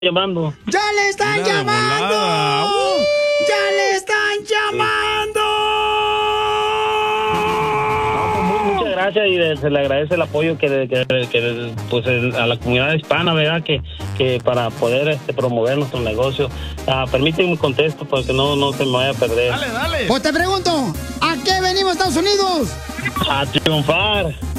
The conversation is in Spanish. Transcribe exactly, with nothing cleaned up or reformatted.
llamando. ¡Ya le están Mira, de llamando! volada. Uh. ¡Ya le están llamando! Muchas gracias y de- se le agradece el apoyo que, de- que, que, pues el- a la comunidad hispana, ¿verdad? Que, que para poder este, promover nuestro negocio. Ah, permíteme un contesto porque no, no se me vaya a perder. Dale, dale. Pues te pregunto, ¿a qué venimos, Estados Unidos? A triunfar.